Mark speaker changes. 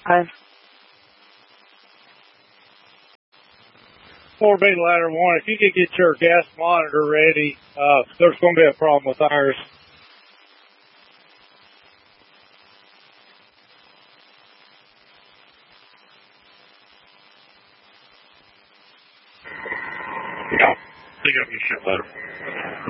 Speaker 1: Okay.
Speaker 2: 4B ladder 1, if you could get your gas monitor ready, there's going to be a problem with ours. Yeah, pick up your ship ladder.